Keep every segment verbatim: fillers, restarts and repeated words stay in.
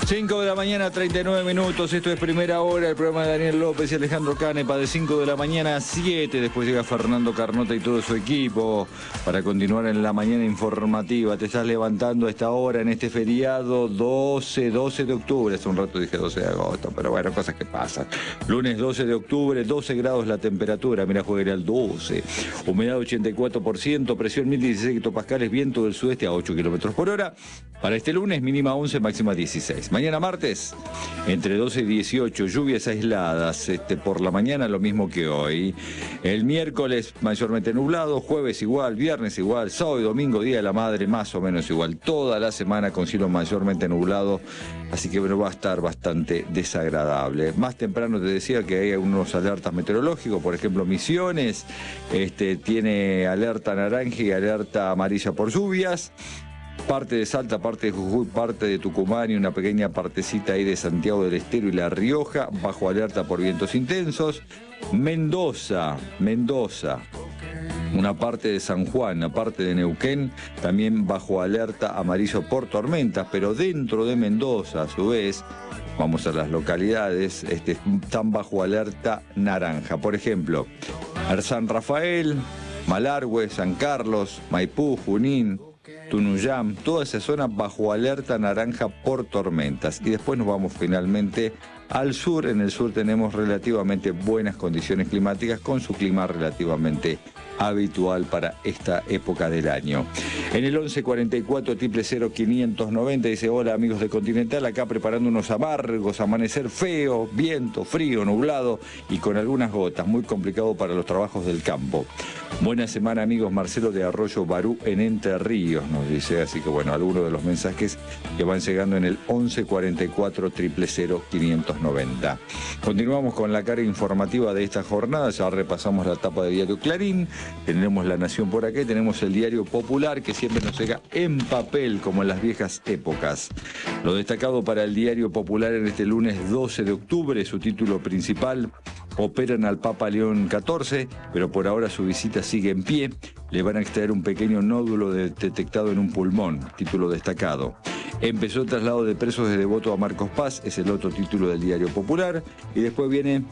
cinco de la mañana, treinta y nueve minutos. Esto es Primera Hora, el programa de Daniel López y Alejandro Canepa, de cinco de la mañana a siete. Después llega Fernando Carnota y todo su equipo para continuar en la mañana informativa. Te estás levantando a esta hora en este feriado doce, doce de octubre. Hace un rato dije doce de agosto, pero bueno, cosas que pasan. Lunes doce de octubre, doce grados la temperatura. Mira, juega al doce. Humedad ochenta y cuatro por ciento, presión mil dieciséis hectopascales, viento del sudeste a ocho kilómetros por hora. Para este lunes, mínima once, máxima dieciséis. Mañana martes, entre doce y dieciocho, lluvias aisladas este, por la mañana, lo mismo que hoy. El miércoles, mayormente nublado, jueves igual, viernes igual, sábado y domingo, Día de la Madre, más o menos igual. Toda la semana con cielo mayormente nublado, así que bueno, va a estar bastante desagradable. Más temprano te decía que hay unos alertas meteorológicos, por ejemplo, Misiones este, tiene alerta naranja y alerta amarilla por lluvias. Parte de Salta, parte de Jujuy, parte de Tucumán y una pequeña partecita ahí de Santiago del Estero y La Rioja, bajo alerta por vientos intensos. Mendoza, Mendoza, una parte de San Juan, una parte de Neuquén, también bajo alerta amarillo por tormentas, pero dentro de Mendoza, a su vez, vamos a las localidades, este, están bajo alerta naranja. Por ejemplo, San Rafael, Malargüe, San Carlos, Maipú, Junín, Tunuyán, toda esa zona bajo alerta naranja por tormentas. Y después nos vamos finalmente al sur. En el sur tenemos relativamente buenas condiciones climáticas con su clima relativamente habitual para esta época del año. En el once cuarenta y cuatro, triple cero, quinientos noventa dice: hola amigos de Continental, acá preparando unos amargos, amanecer feo, viento, frío, nublado y con algunas gotas, muy complicado para los trabajos del campo. Buena semana amigos, Marcelo de Arroyo Barú en Entre Ríos nos dice, así que bueno, algunos de los mensajes que van llegando en el once cuarenta y cuatro, triple cero, quinientos noventa. Continuamos con la cara informativa de esta jornada, ya repasamos la tapa de Diario Clarín, tenemos La Nación por aquí, tenemos el Diario Popular que siempre nos llega en papel como en las viejas épocas. Lo destacado para el Diario Popular en este lunes doce de octubre, su título principal: operan al Papa León catorce, pero por ahora su visita sigue en pie. Le van a extraer un pequeño nódulo de, detectado en un pulmón, título destacado. Empezó el traslado de presos de Devoto a Marcos Paz, es el otro título del Diario Popular. Y después viene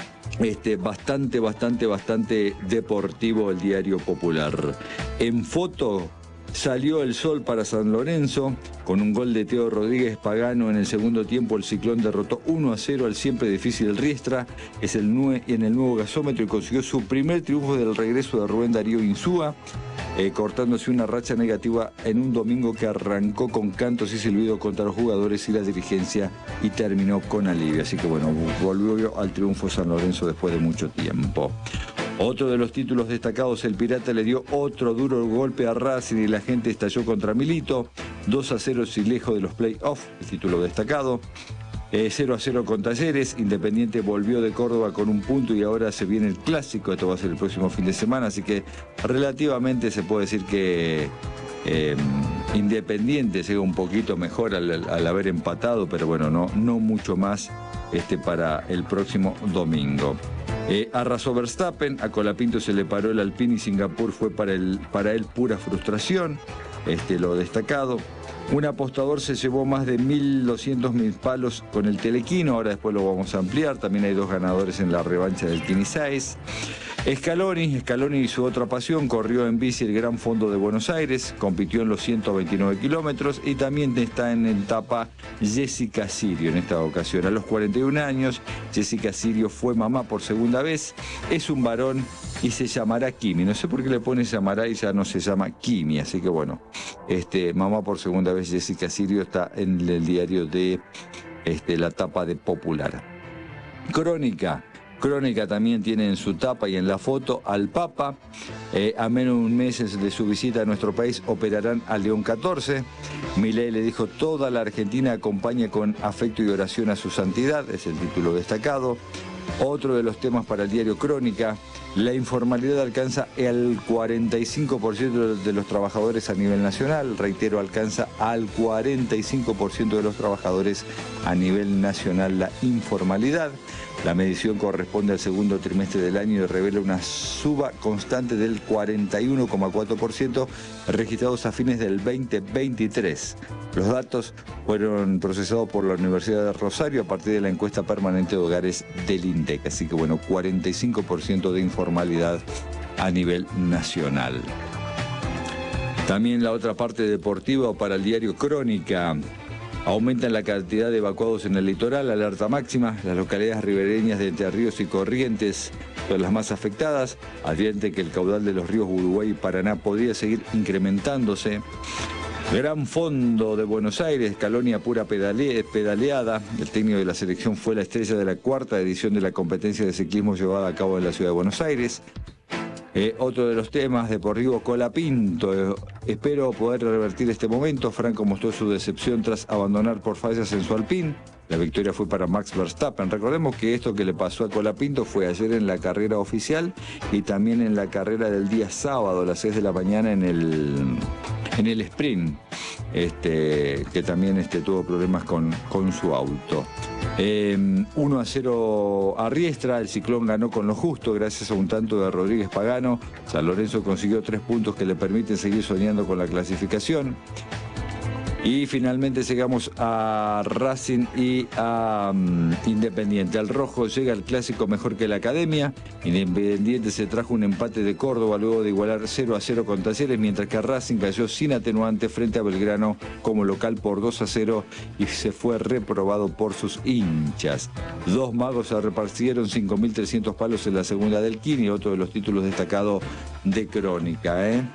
este, bastante, bastante, bastante deportivo el Diario Popular. En foto: salió el sol para San Lorenzo, con un gol de Teo Rodríguez Pagano en el segundo tiempo. El Ciclón derrotó uno a cero al siempre difícil Riestra, es el nue- en el nuevo gasómetro, y consiguió su primer triunfo del regreso de Rubén Darío Insúa, eh, cortándose una racha negativa en un domingo que arrancó con cantos y silbidos contra los jugadores y la dirigencia y terminó con alivio. Así que bueno, volvió al triunfo San Lorenzo después de mucho tiempo. Otro de los títulos destacados: el Pirata le dio otro duro golpe a Racing y la gente estalló contra Milito. dos a cero sin lejos de los play-off, el título destacado. Eh, cero a cero con Talleres. Independiente volvió de Córdoba con un punto y ahora se viene el clásico. Esto va a ser el próximo fin de semana, así que relativamente se puede decir que eh, Independiente llega un poquito mejor al, al haber empatado, pero bueno, no, no mucho más este, para el próximo domingo. Eh, arrasó Verstappen, a Colapinto se le paró el Alpine y Singapur fue para, el, para él pura frustración, este, lo destacado. Un apostador se llevó más de mil doscientos mil palos con el Telequino, ahora después lo vamos a ampliar. También hay dos ganadores en la revancha del Quini seis. Scaloni, Scaloni y su otra pasión, corrió en bici el Gran Fondo de Buenos Aires, compitió en los ciento veintinueve kilómetros y también está en etapa Jessica Sirio en esta ocasión. A los cuarenta y un años, Jessica Sirio fue mamá por segunda vez, es un varón y se llamará Kimi. No sé por qué le pone llamará y ya no se llama Kimi, así que bueno, este, mamá por segunda vez Jessica Sirio está en el diario de este, la tapa de Popular. Crónica. Crónica también tiene en su tapa y en la foto al Papa. Eh, a menos de un mes de su visita a nuestro país operarán al León catorce. Milei le dijo: toda la Argentina acompaña con afecto y oración a su santidad, es el título destacado. Otro de los temas para el diario Crónica: la informalidad alcanza el cuarenta y cinco por ciento de los trabajadores a nivel nacional. Reitero, alcanza al cuarenta y cinco por ciento de los trabajadores a nivel nacional la informalidad. La medición corresponde al segundo trimestre del año y revela una suba constante del cuarenta y uno coma cuatro por ciento registrados a fines del veinte veintitrés. Los datos fueron procesados por la Universidad de Rosario a partir de la encuesta permanente de hogares del INDEC. Así que bueno, cuarenta y cinco por ciento de informalidad a nivel nacional. También la otra parte deportiva para el diario Crónica. Aumentan la cantidad de evacuados en el litoral, alerta máxima. Las localidades ribereñas de Entre Ríos y Corrientes son las más afectadas. Advierte que el caudal de los ríos Uruguay y Paraná podría seguir incrementándose. Gran Fondo de Buenos Aires, Calonia pura pedale, pedaleada. El técnico de la selección fue la estrella de la cuarta edición de la competencia de ciclismo llevada a cabo en la ciudad de Buenos Aires. Eh, otro de los temas deportivos, Colapinto. Eh, espero poder revertir este momento. Franco mostró su decepción tras abandonar por fallas en su Alpine. La victoria fue para Max Verstappen. Recordemos que esto que le pasó a Colapinto fue ayer en la carrera oficial y también en la carrera del día sábado a las seis de la mañana en el, en el sprint, este, que también este, tuvo problemas con, con su auto. Eh, uno a cero a Riestra, el Ciclón ganó con lo justo gracias a un tanto de Rodríguez Pagano. San Lorenzo consiguió tres puntos que le permiten seguir soñando con la clasificación. Y finalmente llegamos a Racing y a um, Independiente. El rojo llega al clásico mejor que la Academia. Independiente se trajo un empate de Córdoba luego de igualar cero a cero con Talleres, mientras que Racing cayó sin atenuante frente a Belgrano como local por dos a cero y se fue reprobado por sus hinchas. Dos magos se repartieron cinco mil trescientos palos en la segunda del Quini, otro de los títulos destacados de Crónica, ¿eh?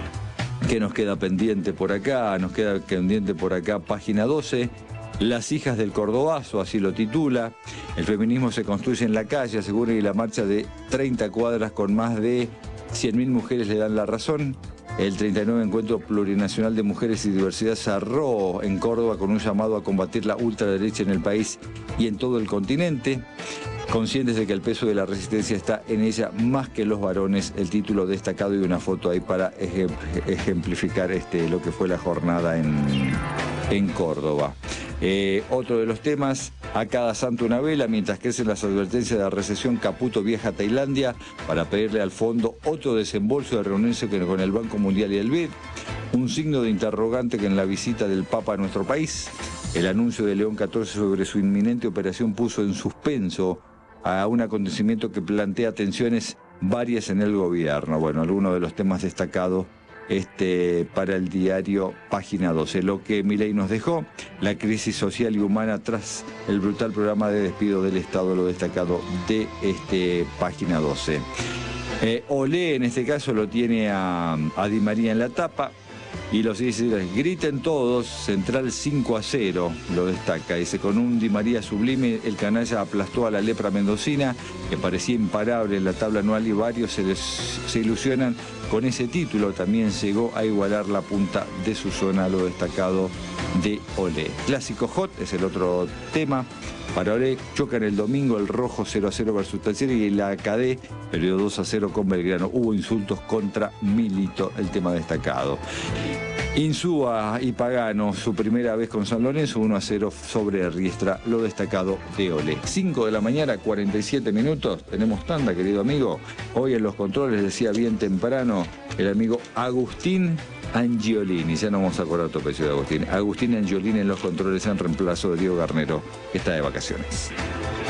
¿Qué nos queda pendiente por acá? Nos queda pendiente por acá página doce. Las hijas del Cordobazo, así lo titula. El feminismo se construye en la calle, asegura que la marcha de treinta cuadras con más de cien mil mujeres le dan la razón. El treinta y nueve Encuentro Plurinacional de Mujeres y Diversidad cerró en Córdoba con un llamado a combatir la ultraderecha en el país y en todo el continente. Conscientes de que el peso de la resistencia está en ella más que los varones, el título destacado y una foto ahí para ejemplificar este, lo que fue la jornada en, en Córdoba. Eh, otro de los temas, a cada santo una vela, mientras crecen las advertencias de la recesión, Caputo viaja a Tailandia para pedirle al fondo otro desembolso de reunirse con el Banco Mundial y el B I D. Un signo de interrogante que en la visita del Papa a nuestro país, el anuncio de León catorce sobre su inminente operación puso en suspenso a un acontecimiento que plantea tensiones varias en el gobierno. Bueno, algunos de los temas destacados este, para el diario Página doce. Lo que Milei nos dejó, la crisis social y humana tras el brutal programa de despido del Estado, lo destacado de este Página doce. Eh, Olé, en este caso, lo tiene a, a Di María en la tapa. Y los dice, griten todos, Central cinco a cero, lo destaca. Dice, con un Di María sublime, el canalla aplastó a la lepra mendocina, que parecía imparable en la tabla anual y varios se, les, se ilusionan con ese título. También llegó a igualar la punta de su zona, lo destacado de Olé. Clásico hot es el otro tema. Para Olé chocan el domingo el rojo cero a cero versus Talleres y la C A D perdió dos a cero con Belgrano. Hubo insultos contra Milito, el tema destacado. Insúa y Pagano, su primera vez con San Lorenzo, uno a cero sobre Riestra, lo destacado de Olé. cinco de la mañana, cuarenta y siete minutos, tenemos tanda, querido amigo. Hoy en los controles, decía bien temprano, el amigo Agustín Angiolini, ya no vamos a acordar tu apellido de Agustín. Agustín Angiolini en los controles en reemplazo de Diego Garnero, que está de vacaciones.